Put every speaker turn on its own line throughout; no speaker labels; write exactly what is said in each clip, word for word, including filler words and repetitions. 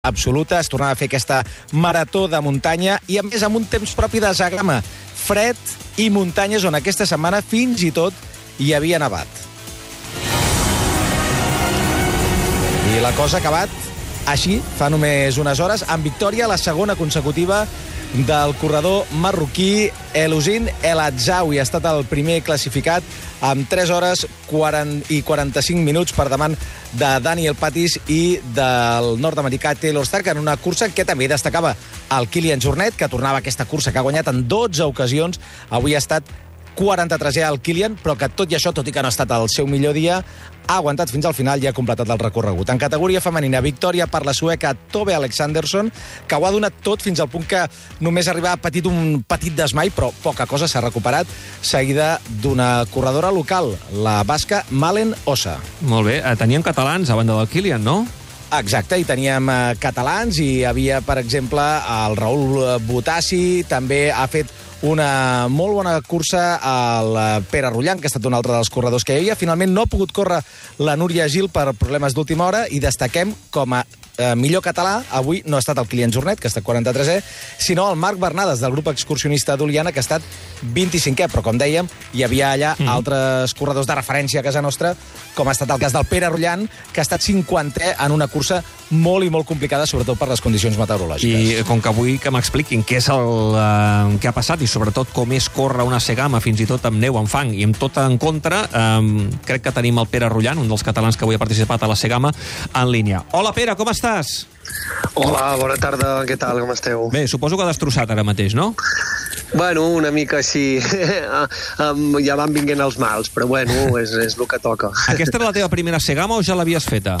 absoluta, es tornava a fer aquesta marató de muntanya i a més amb un temps propi de Zegama, fred i muntanyes on aquesta setmana fins i tot hi havia nevat. I la cosa ha acabat així, fa només unes hores, amb victòria, la segona consecutiva del corredor marroquí Elousin El Adzaoui. Ha estat el primer classificat amb tres hores i quaranta-cinc minuts per davant de Daniel Patis i del nord-americà Taylor Stark en una cursa que també destacava el Kilian Jornet, que tornava a aquesta cursa que ha guanyat en dotze ocasions. Avui ha estat quaranta-tresè al Kilian, però que tot i això, tot i que no ha estat el seu millor dia, ha aguantat fins al final i ha completat el recorregut. En categoria femenina, victòria per la sueca Tove Alexandersson, que ho ha donat tot fins al punt que només arriba a patit un petit desmai, però poca cosa, s'ha recuperat, seguida d'una corredora local, la basca Malen Ossa.
Molt bé, teníem catalans a banda del Kilian, no?
Exacte, i teníem eh, catalans, i hi havia, per exemple, el Raül Botassi, també ha fet una molt bona cursa al Pere Rullan, que ha estat un altre dels corredors que hi havia. Finalment no ha pogut córrer la Núria Gil per problemes d'última hora i destaquem com a eh, millor català, avui no ha estat el Kilian Jornet, que ha estat quaranta-tresè, sinó el Marc Bernades, del grup excursionista d'Oliana, que ha estat vint-i-cinquè, però com dèiem, hi havia allà mm. altres corredors de referència a casa nostra, com ha estat el cas del Pere Rullan, que ha estat cinquantè en una cursa molt i molt complicada, sobretot per les condicions meteorològiques.
I com que vull que m'expliquin què és el eh, que ha passat i sobretot com és córrer una Zegama, fins i tot amb neu, amb fang i amb tot en contra, eh, crec que tenim el Pere Rullan, un dels catalans que avui ha participat a la Zegama, en línia. Hola, Pere, com estàs?
Hola, bona tarda, què tal, com esteu?
Bé, suposo que destrossat ara mateix, no?
Bueno, una mica així, ja van vinguent els mals, però bueno, és, és el que toca.
Aquesta era la teva primera Zegama o ja l'havies feta?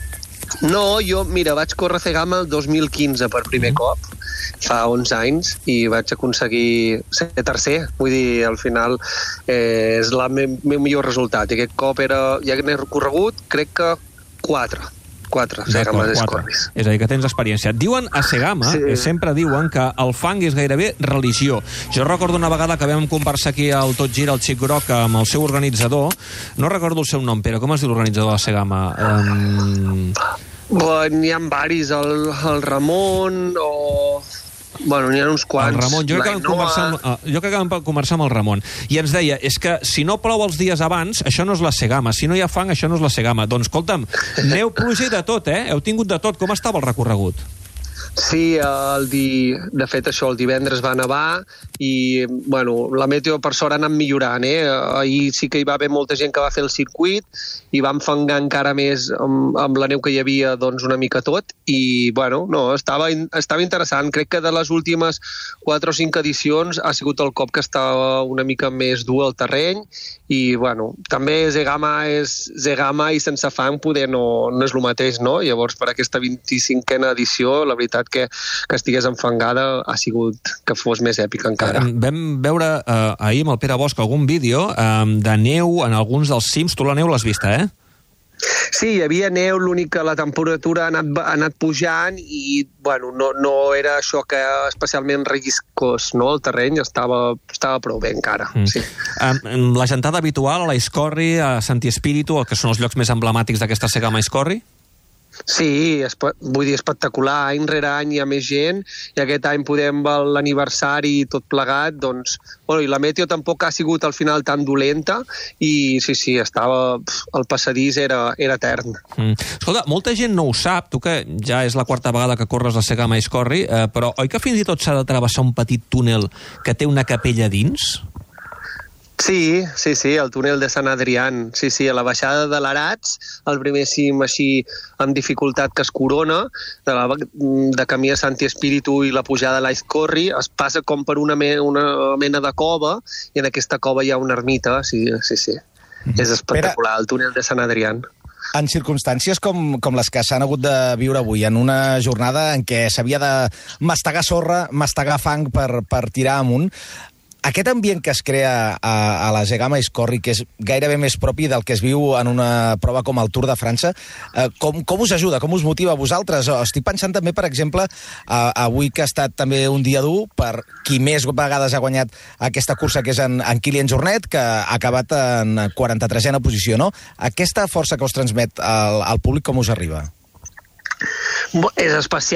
No, jo, mira, vaig córrer Zegama el dos mil quinze per primer mm. cop, fa onze anys, i vaig aconseguir ser tercer. Vull dir, al final eh, és el meu, meu millor resultat. I aquest cop era, ja n'he corregut, crec que quatre. Quatre Zegames escorris.
És a dir, que tens experiència. Diuen a Zegama, sí. sempre diuen que el fang és gairebé religió. Jo recordo una vegada que vam conversar aquí al Tot Gira, el Xic Groc, amb el seu organitzador. No recordo el seu nom, però com es diu l'organitzador de la Zegama? Um...
Bueno, n'hi ha varis, el, el Ramon o... Bueno, n'hi ha uns quants.
El Ramon, jo crec, que vam conversar amb, jo crec que vam conversar amb el Ramon. I ens deia, és que si no plou els dies abans, això no és la Zegama. Si no hi ha fang, això no és la Zegama. Doncs, escolta'm, neu, pluja i de tot, eh? Heu tingut de tot. Com estava el recorregut?
Sí, el di... de fet això, el divendres va nevar i, bueno, la meteo per sort ha anat millorant, eh? Ahir sí que hi va haver molta gent que va fer el circuit i va enfangar encara més amb, amb la neu que hi havia, doncs, una mica tot i, bueno, no, estava, estava interessant. Crec que de les últimes quatre o cinc edicions ha sigut el cop que estava una mica més dur el terreny i, bueno, també Zegama és Zegama i sense fang poder no, no és el mateix, no? Llavors, per aquesta vint-i-cinquena edició, la veritat que, que estigués enfangada ha sigut que fos més èpica encara.
Vam veure eh, ahir amb el Pere Bosch algun vídeo eh, de neu en alguns dels cims. Tu la neu l'has vista, eh?
Sí, hi havia neu, l'únic que la temperatura ha anat, ha anat pujant i, bueno, no, no era això que especialment relliscós, no? El terreny estava, estava prou bé encara, mm. sí.
Um, la gentada habitual a la Aizkorri, a Santi Espíritu, que són els llocs més emblemàtics d'aquesta Zegama Aizkorri?
Sí, vull dir, espectacular. Any rere any hi ha més gent i aquest any podem l'aniversari i tot plegat, doncs... Bueno, i la meteo tampoc ha sigut al final tan dolenta i sí, sí, estava... El passadís era, era etern.
Mm. Escolta, molta gent no ho sap, tu que ja és la quarta vegada que corres la Zegama Aizkorri, eh, però oi que fins i tot s'ha de travessar un petit túnel que té una capella dins?
Sí, sí, sí, el túnel de Sant Adrián. Sí, sí, a la baixada de l'Arats, el primer cim així amb dificultat que es corona, de, la, de camí a Santi Espíritu i la pujada a l'Aizkorri, es passa com per una, me, una mena de cova i en aquesta cova hi ha una ermita, sí, sí, sí. Mm. És espectacular, el túnel de Sant Adrián.
En circumstàncies com, com les que s'han hagut de viure avui, en una jornada en què s'havia de mastegar sorra, mastegar fang per, per tirar amunt, aquest ambient que es crea a, a la Zegama Aizkorri, que és gairebé més propi del que es viu en una prova com el Tour de França, eh, com, com us ajuda, com us motiva a vosaltres? Estic pensant també, per exemple, eh, avui que ha estat també un dia dur per qui més vegades ha guanyat aquesta cursa, que és en, en Kilian Jornet, que ha acabat en quaranta-tresena posició, no? Aquesta força que us transmet al, al públic, com us arriba?
És especial